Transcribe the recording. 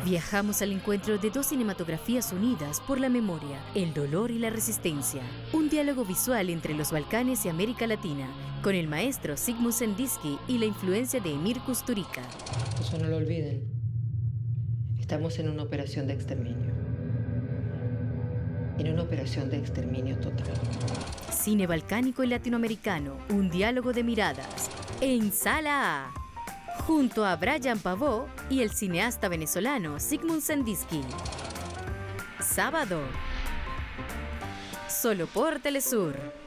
Viajamos al encuentro de dos cinematografías unidas por la memoria, el dolor y la resistencia. Un diálogo visual entre los Balcanes y América Latina, con el maestro Sigmund Sandisky y la influencia de Emir Kusturica. Eso no lo olviden. Estamos en una operación de exterminio. En una operación de exterminio total. Cine balcánico y latinoamericano, un diálogo de miradas. En Sala A. Junto a Brian Pavó y el cineasta venezolano Sigmund Sandisky. Sábado. Solo por Telesur.